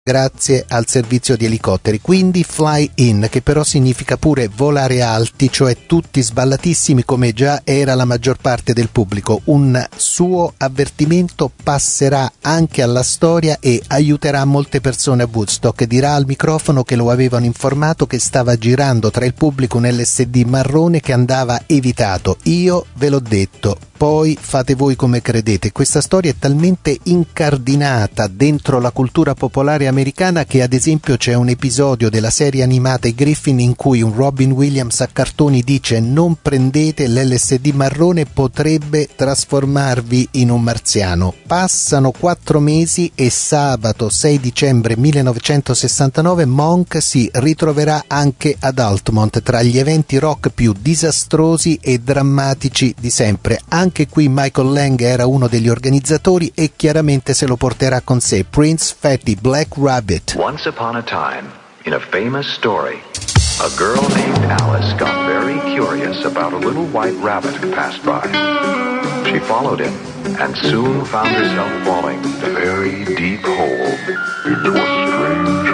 grazie al servizio di elicotteri, quindi fly in, che però significa pure volare alti, cioè tutti sballatissimi come già era la maggior parte del pubblico. Un suo avvertimento passerà anche alla storia e aiuterà molte persone a Woodstock. Dirà al microfono che lo avevano informato che stava girando tra il pubblico un LSD marrone che andava evitato. Io ve l'ho detto, poi fate voi come credete. Questa storia è talmente incardinata dentro la cultura popolare americana che ad esempio c'è un episodio della serie animata I Griffin in cui un Robin Williams a cartoni dice: non prendete l'LSD marrone, potrebbe trasformarvi in un marziano. Passano 4 mesi e sabato 6 dicembre 1969 Monk si ritroverà anche ad Altamont tra gli eventi rock più disastrosi e drammatici di sempre. Anche qui Michael Lang era uno degli organizzatori e chiaramente se lo porterà con sé. Prince Fatty Black Rabbit. Once upon a time, in a famous story, a girl named Alice got very curious about a little white rabbit who passed by. She followed him and soon found herself falling a very deep hole into a strange